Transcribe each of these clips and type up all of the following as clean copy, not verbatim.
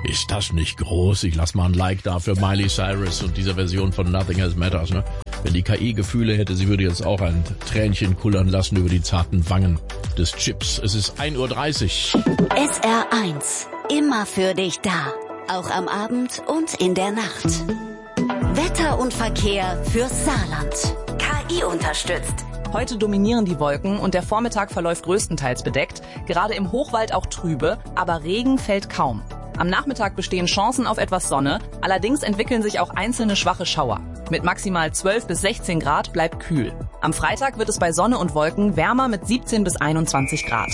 Ist das nicht groß? Ich lass mal ein Like da für Miley Cyrus und dieser Version von Nothing Else Matters, ne? Wenn die KI Gefühle hätte, sie würde jetzt auch ein Tränchen kullern lassen über die zarten Wangen des Chips. Es ist 1:30 Uhr. SR1, immer für dich da. Auch am Abend und in der Nacht. Wetter und Verkehr fürs Saarland. KI unterstützt. Heute dominieren die Wolken und der Vormittag verläuft größtenteils bedeckt. Gerade im Hochwald auch trübe, aber Regen fällt kaum. Am Nachmittag bestehen Chancen auf etwas Sonne, allerdings entwickeln sich auch einzelne schwache Schauer. Mit maximal 12 bis 16 Grad bleibt kühl. Am Freitag wird es bei Sonne und Wolken wärmer mit 17 bis 21 Grad.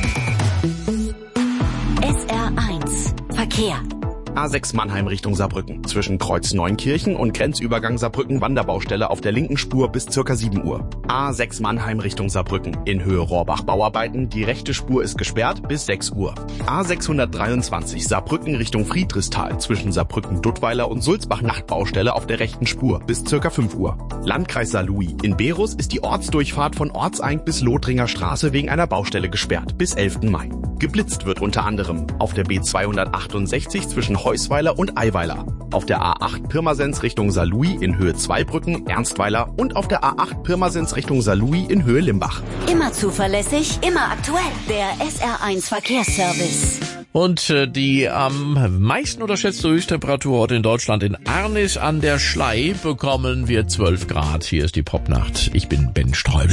SR1 Verkehr. A6 Mannheim Richtung Saarbrücken. Zwischen Kreuz Neunkirchen und Grenzübergang Saarbrücken Wanderbaustelle auf der linken Spur bis ca. 7 Uhr. A6 Mannheim Richtung Saarbrücken. In Höhe Rohrbach Bauarbeiten. Die rechte Spur ist gesperrt bis 6 Uhr. A623 Saarbrücken Richtung Friedrichsthal. Zwischen Saarbrücken-Duttweiler und Sulzbach Nachtbaustelle auf der rechten Spur bis ca. 5 Uhr. Landkreis Saarlouis. In Berus ist die Ortsdurchfahrt von Ortseing bis Lothringer Straße wegen einer Baustelle gesperrt bis 11. Mai. Geblitzt wird unter anderem auf der B268 zwischen Heusweiler und Eiweiler, auf der A8 Pirmasens Richtung Saarlouis in Höhe Zweibrücken, Ernstweiler und auf der A8 Pirmasens Richtung Saarlouis in Höhe Limbach. Immer zuverlässig, immer aktuell. Der SR1 Verkehrsservice. Und die am meisten unterschätzte Höchsttemperatur heute in Deutschland in Arnis an der Schlei bekommen wir 12 Grad. Hier ist die Popnacht. Ich bin Ben Streubel.